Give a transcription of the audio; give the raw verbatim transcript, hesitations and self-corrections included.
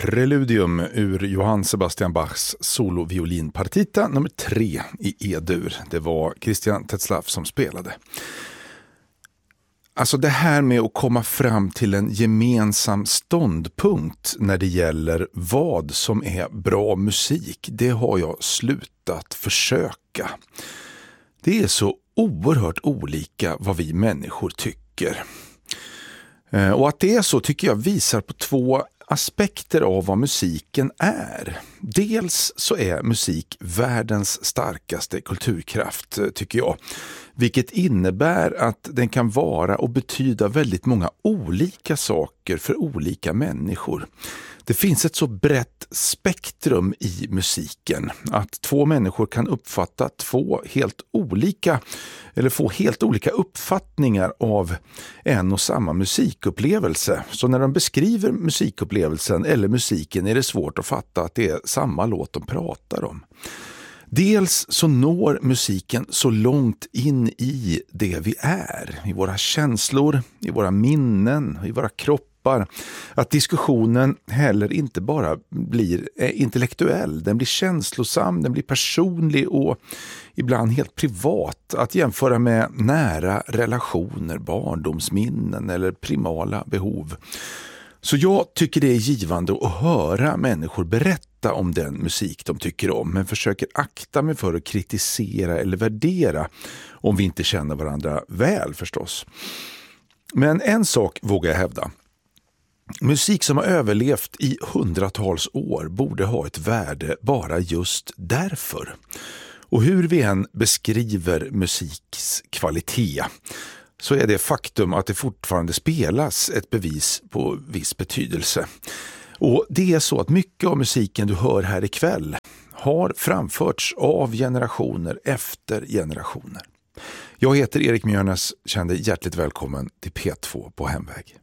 Preludium ur Johann Sebastian Bachs soloviolinpartita nummer tre i E-dur. Det var Christian Tetzlaff som spelade. Alltså det här med att komma fram till en gemensam ståndpunkt när det gäller vad som är bra musik, det har jag slutat försöka. Det är så oerhört olika vad vi människor tycker. Och att det är så tycker jag visar på två aspekter av vad musiken är. Dels så är musik världens starkaste kulturkraft, tycker jag. Vilket innebär att den kan vara och betyda väldigt många olika saker för olika människor. Det finns ett så brett spektrum i musiken att två människor kan uppfatta två helt olika eller få helt olika uppfattningar av en och samma musikupplevelse. Så när de beskriver musikupplevelsen eller musiken är det svårt att fatta att det är samma låt de pratar om. Dels så når musiken så långt in i det vi är, i våra känslor, i våra minnen, i våra kroppar, att diskussionen heller inte bara blir intellektuell, den blir känslosam, den blir personlig och ibland helt privat, att jämföra med nära relationer, barndomsminnen eller primala behov. Så jag tycker det är givande att höra människor berätta om den musik de tycker om, men försöker akta mig för att kritisera eller värdera om vi inte känner varandra väl förstås. Men en sak vågar jag hävda. Musik som har överlevt i hundratals år borde ha ett värde bara just därför. Och hur vi än beskriver musiks kvalitet så är det faktum att det fortfarande spelas ett bevis på viss betydelse. Och det är så att mycket av musiken du hör här ikväll har framförts av generationer efter generationer. Jag heter Erik Mjörnes, kände hjärtligt välkommen till P två på Hemväg.